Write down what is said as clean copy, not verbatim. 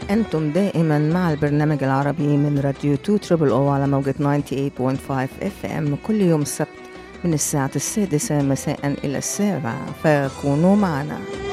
أنتم دائما مع البرنامج العربي من راديو 2 على موجة 98.5 FM كل يوم سبت من الساعة 6 مساء إلى 7، فكونوا معنا.